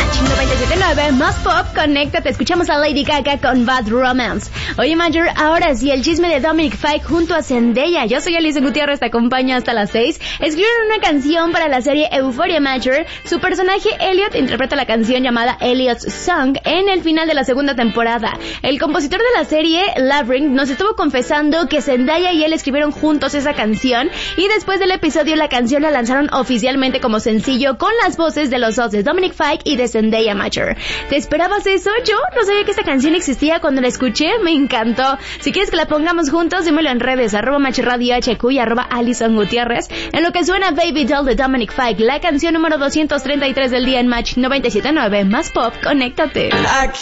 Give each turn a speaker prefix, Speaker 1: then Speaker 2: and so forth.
Speaker 1: Match 97.9, más pop, conéctate. Escuchamos a Lady Gaga con Bad Romance. Oye, Major, ahora sí, el chisme de Dominic Fike junto a Zendaya. Yo soy Alison Gutiérrez, te acompaño hasta las 6. Escribieron una canción para la serie Euphoria, Major. Su personaje, Elliot, interpreta la canción llamada Elliot's Song en el final de la segunda temporada. El compositor de la serie, Labyrinth, nos estuvo confesando que Zendaya y él escribieron juntos esa canción, y después del episodio la canción la lanzaron oficialmente como sencillo con las voces de los dos, de Dominic Fike y de Zendaya, Major. ¿Te esperabas eso? Yo no sabía que esta canción existía. Cuando la escuché me encantó. Si quieres que la pongamos juntos, dímelo en redes, @MatchRadioHQ y @Alison Gutiérrez. En lo que suena Baby Doll de Dominic Fike, la canción número 233 del día en Match 97.9, más pop, conéctate.